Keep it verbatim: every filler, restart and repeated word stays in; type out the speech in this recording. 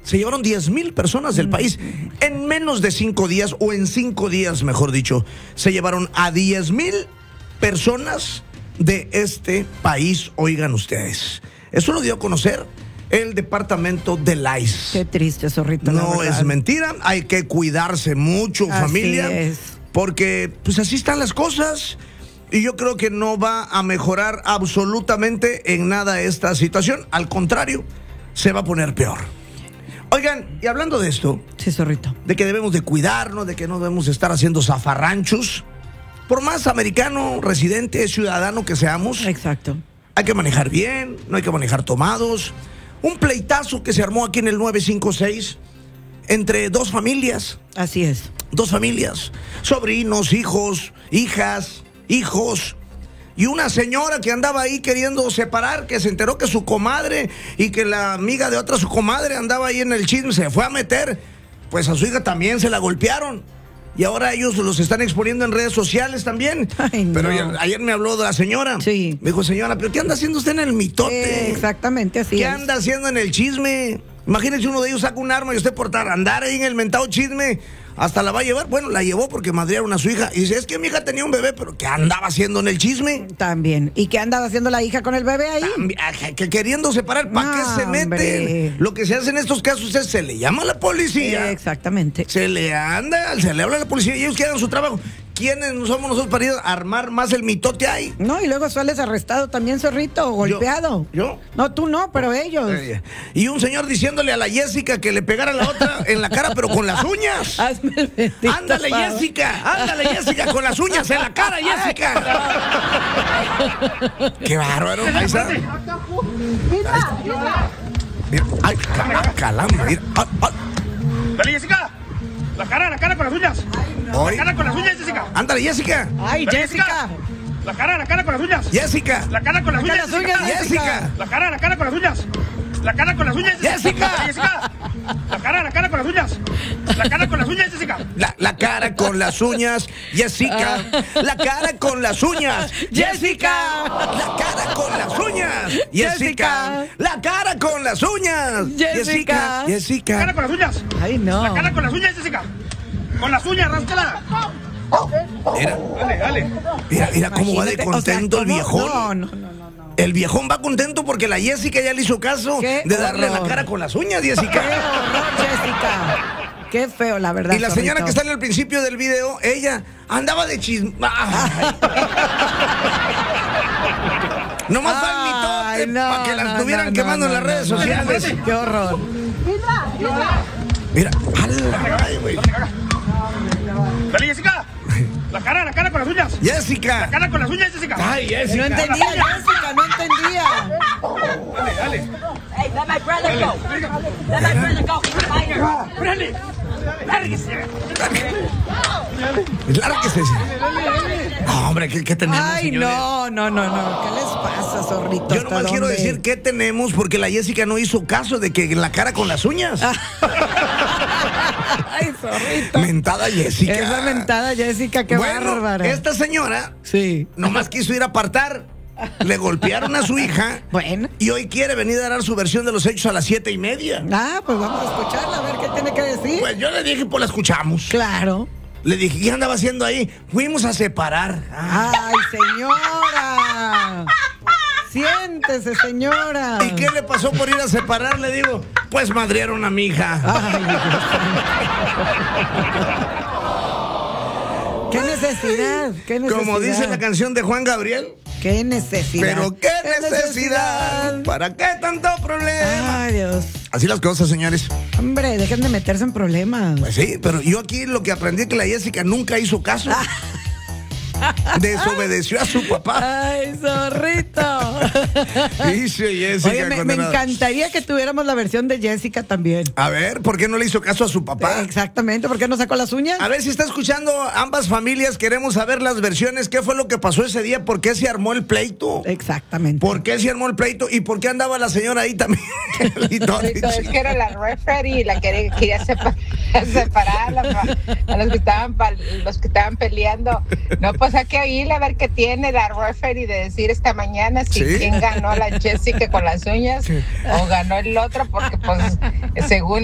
Se llevaron diez mil personas del país. En menos de cinco días, o en cinco días, mejor dicho, se llevaron a diez mil personas de este país, oigan ustedes. Eso lo dio a conocer el departamento del I C E. Qué triste, zorrito. No es mentira, hay que cuidarse mucho, Así familia, es. porque pues así están las cosas. Y yo creo que no va a mejorar absolutamente en nada esta situación. Al contrario, se va a poner peor. Oigan, y hablando de esto, Sí, zorrito. de que debemos de cuidarnos, de que no debemos estar haciendo zafarranchos, por más americano, residente, ciudadano que seamos, Exacto. hay que manejar bien, no hay que manejar tomados. Un pleitazo que se armó aquí en el nueve cinco seis entre dos familias, Así es. dos familias, sobrinos, hijos, hijas, hijos, y una señora que andaba ahí queriendo separar, que se enteró que su comadre y que la amiga de otra su comadre andaba ahí en el chisme, se fue a meter, pues a su hija también se la golpearon. Y ahora ellos los están exponiendo en redes sociales también. Ay, no. Pero ayer, ayer me habló de la señora. Sí. Me dijo, señora, ¿pero qué anda haciendo usted en el mitote? Eh, exactamente así ¿Qué es. anda haciendo en el chisme? Imagínese uno de ellos saca un arma y usted por andar ahí en el mentado chisme, hasta la va a llevar. Bueno, la llevó porque madrearon a su hija. Y dice, es que mi hija tenía un bebé, pero ¿qué andaba haciendo en el chisme? También. ¿Y qué andaba haciendo la hija con el bebé ahí? También, ah, que queriendo separar, ¿para No, qué se meten? hombre. Lo que se hace en estos casos es, se le llama a la policía. Eh, exactamente. Se le anda, se le habla a la policía y ellos que hagan su trabajo. ¿Quiénes somos nosotros para ir a armar más el mitote ahí? No, y luego sales arrestado también, zorrito, golpeado. ¿Yo? No, tú no, pero ellos. Eh, Y un señor diciéndole a la Jessica que le pegara a la otra en la cara, pero con las uñas. Hazme el bendito Ándale, favor. Jessica, ándale, Jessica, con las uñas en la cara, Jessica. Qué bárbaro. Ahí está. Ahí está. Mira, ay, ca- caramba, mira. Ah, ah. Dale, Jessica. La cara, la cara con las uñas. Hoy. La cara con las uñas, Jessica. Ándale, Jessica. Ay, Dale, Jessica. La cara, la cara con las uñas. Jessica. La cara con las La cara, uñas, las uñas, Jessica. Jessica. La cara, la cara con las uñas. La cara con las uñas, Jessica. Dale, Jessica. La cara, la cara con las uñas. La cara con las uñas, Jessica. La, la cara con las uñas, Jessica. La cara con las uñas, Jessica. La cara con las uñas, Jessica. La cara con las uñas, Jessica. Jessica. La cara Jessica. con las uñas. Ay, no. La cara con las uñas, Jessica. Con las uñas, ráscala. Mira, Dale, dale. mira, mira cómo va de Imagínate, o sea, contento el ¿cómo? viejón. No, no, no, no, no. El viejón va contento porque la Jessica ya le hizo caso Qué de darle horror. la cara con las uñas, Qué Jessica. horror, Jessica. Qué feo, la verdad. Y la señora zorrito. que está en el principio del video, ella andaba de chisme. Ay. Nomás va el Ay, mitote no, para que las no, estuvieran no, quemando no, en las no, redes no, sociales. Qué horror. Mira, ala, ay, güey. Dale, Jessica. La cara, la cara con las uñas. La Jessica. cara con las uñas, Jessica. Ay, No Jessica. entendía, Jessica, no entendía. Dale, dale. Hey, let my brother go. Let my brother go. He's a minor. Dale. Lárguese. Lárguese. No, hombre, ¿qué, qué tenemos, Ay, señores? no, no, no, no. ¿Qué les pasa, zorrito? Yo ¿Hasta nomás quiero dónde? decir qué tenemos porque la Jessica no hizo caso de que la cara con las uñas. Ay, zorrito. Mentada Jessica. Esa mentada, Jessica, qué bueno, bárbara. esta señora Sí. nomás quiso ir a apartar. Le golpearon a su hija. Bueno. Y hoy quiere venir a dar su versión de los hechos a las siete y media. Ah, pues vamos a escucharla, a ver qué tiene que decir. Pues yo le dije, pues la escuchamos. Claro. Le dije, ¿qué andaba haciendo ahí? Fuimos a separar. Ah, Ay, señora. Siéntese, señora. ¿y qué le pasó por ir a separar? Le digo, pues madrearon a mi hija. Ay, Dios santo. ¿Qué necesidad? ¿Qué necesidad? Como dice la canción de Juan Gabriel. ¿Qué necesidad? Pero qué necesidad. ¿Para qué tanto problema? Ay, Dios. Así las cosas, señores. Hombre, dejen de meterse en problemas. Pues sí, pero yo aquí lo que aprendí es que la Jessica nunca hizo caso. Desobedeció a su papá. Ay, zorrito. Dice Jessica. Oye, me, me condenada. encantaría que tuviéramos la versión de Jessica también. A ver, ¿por qué no le hizo caso a su papá? Exactamente, ¿por qué no sacó las uñas? A ver si está escuchando ambas familias, queremos saber las versiones, qué fue lo que pasó ese día, por qué se armó el pleito, Exactamente. por qué se armó el pleito y por qué andaba la señora ahí también. Y todo. Es que era la referee y la quería, quería separar, separar a, la- a los que estaban pa- los que estaban peleando. No, pues hay que oírle a ver qué tiene la referee de decir esta mañana si Sí. quién ganó, la Jessica con las uñas o ganó el otro, porque pues según